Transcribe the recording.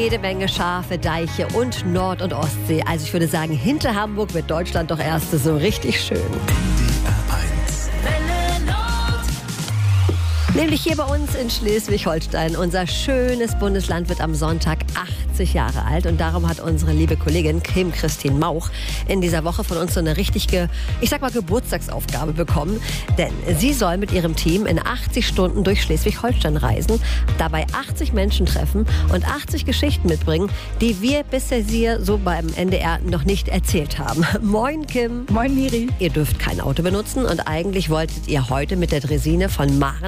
jede Menge Schafe, Deiche und Nord- und Ostsee. Also ich würde sagen, hinter Hamburg wird Deutschland doch erst so richtig schön. Nämlich hier bei uns in Schleswig-Holstein. Unser schönes Bundesland wird am Sonntag 80 Jahre alt. Und darum hat unsere liebe Kollegin Kim-Christine Mauch in dieser Woche von uns so eine richtige, Geburtstagsaufgabe bekommen. Denn sie soll mit ihrem Team in 80 Stunden durch Schleswig-Holstein reisen, dabei 80 Menschen treffen und 80 Geschichten mitbringen, die wir bisher hier so beim NDR noch nicht erzählt haben. Moin Kim. Moin Miri. Ihr dürft kein Auto benutzen und eigentlich wolltet ihr heute mit der Dresine von Maren